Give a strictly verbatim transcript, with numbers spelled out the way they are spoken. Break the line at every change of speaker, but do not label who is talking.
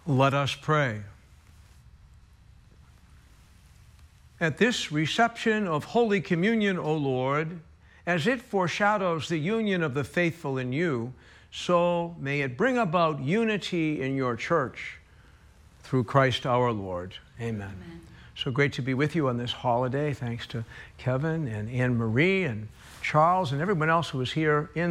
Let us pray. At this reception of Holy Communion, O Lord, as it foreshadows the union of the faithful in you, so may it bring about unity in your church through Christ our Lord. Amen. Amen. So great to be with you on this holiday. Thanks to Kevin and Anne Marie and Charles and everyone else who was here in